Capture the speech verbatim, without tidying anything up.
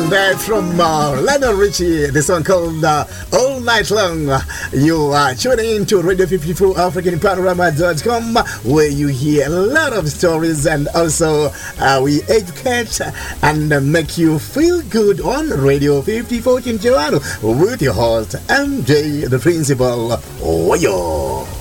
song there from uh, Lionel Richie, the song called uh, All Night Long. You are tuning in to Radio fifty-four African Panorama dot com, where you hear a lot of stories and also uh, we educate and uh, make you feel good on Radio fifty-four Chinchorano with your host M J the Principal. Oyo.